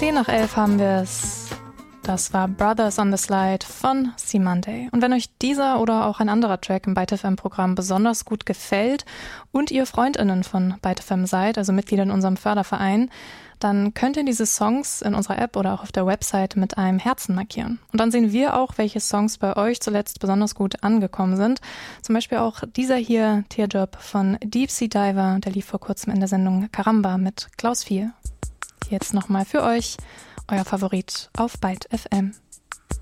10:10 haben wir es. Das war Brothers on the Slide von C-Monday. Und wenn euch dieser oder auch ein anderer Track im Byte FM-Programm besonders gut gefällt und ihr FreundInnen von Byte FM seid, also Mitglieder in unserem Förderverein, dann könnt ihr diese Songs in unserer App oder auch auf der Website mit einem Herzen markieren. Und dann sehen wir auch, welche Songs bei euch zuletzt besonders gut angekommen sind. Zum Beispiel auch dieser hier, Teardrop von Deep Sea Diver, der lief vor kurzem in der Sendung Karamba mit Klaus 4. Jetzt nochmal für euch euer Favorit auf Byte FM.